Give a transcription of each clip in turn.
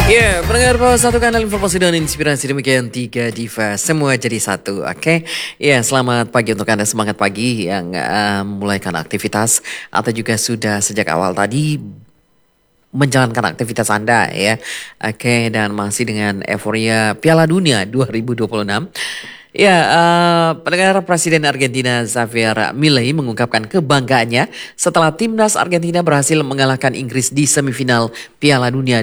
Ya, pendengar bahwa satu kanal informasi dan inspirasi demikian tiga diva semua jadi satu, oke? Ya, selamat pagi untuk Anda, semangat pagi yang memulaikan aktivitas atau juga sudah sejak awal tadi menjalankan aktivitas Anda ya. Oke, dan masih dengan euforia Piala Dunia 2026. Ya, pendengar Presiden Argentina Javier Milei mengungkapkan kebanggaannya setelah timnas Argentina berhasil mengalahkan Inggris di semifinal Piala Dunia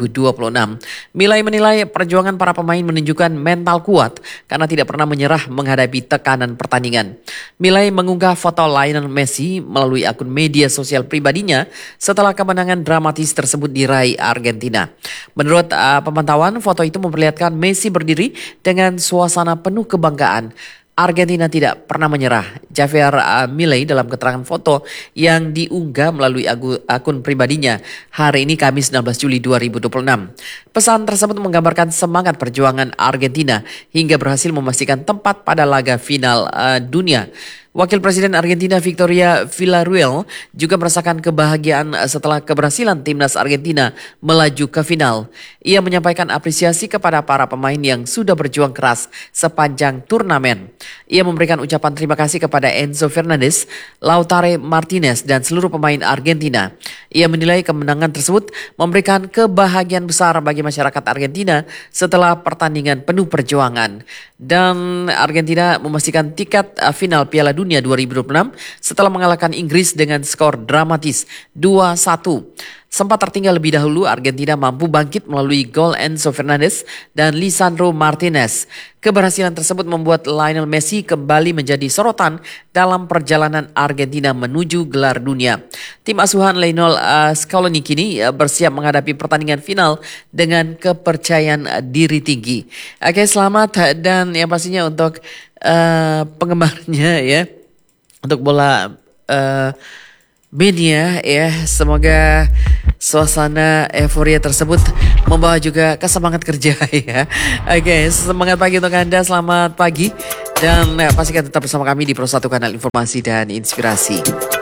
2026. Milei menilai perjuangan para pemain menunjukkan mental kuat karena tidak pernah menyerah menghadapi tekanan pertandingan. Milei mengunggah foto Lionel Messi melalui akun media sosial pribadinya setelah kemenangan dramatis tersebut diraih Argentina. Menurut pemantauan, foto itu memperlihatkan Messi berdiri dengan suasana penuh kebanggaan. Argentina tidak pernah menyerah. Javier Milei dalam keterangan foto yang diunggah melalui akun pribadinya hari ini Kamis 16 Juli 2026. Pesan tersebut menggambarkan semangat perjuangan Argentina hingga berhasil memastikan tempat pada laga final dunia. Wakil Presiden Argentina Victoria Villarruel juga merasakan kebahagiaan setelah keberhasilan timnas Argentina melaju ke final. Ia menyampaikan apresiasi kepada para pemain yang sudah berjuang keras sepanjang turnamen. Ia memberikan ucapan terima kasih kepada Enzo Fernandez, Lautaro Martinez dan seluruh pemain Argentina. Ia menilai kemenangan tersebut memberikan kebahagiaan besar bagi masyarakat Argentina setelah pertandingan penuh perjuangan. Dan Argentina memastikan tiket final Piala Dunia 2026 setelah mengalahkan Inggris dengan skor dramatis 2-1. Sempat tertinggal lebih dahulu, Argentina mampu bangkit melalui gol Enzo Fernandez dan Lisandro Martinez. Keberhasilan tersebut membuat Lionel Messi kembali menjadi sorotan dalam perjalanan Argentina menuju gelar dunia. Tim asuhan Lionel Scaloni kini bersiap menghadapi pertandingan final dengan kepercayaan diri tinggi. Oke, selamat dan yang pastinya untuk penggemarnya ya, untuk bola media ya, semoga suasana euforia tersebut membawa juga kesemangat kerja ya. Oke, semangat pagi untuk Anda, selamat pagi dan pastikan tetap bersama kami di Pro 1 Kanal Informasi dan Inspirasi.